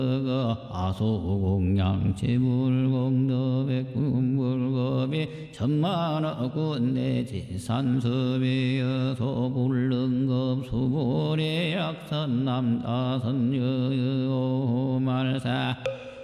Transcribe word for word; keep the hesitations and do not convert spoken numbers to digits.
아소공양 재물공덕백 군불겁이 천만어군내지 산섭이여소 불능급 수보리 약선남다선여말사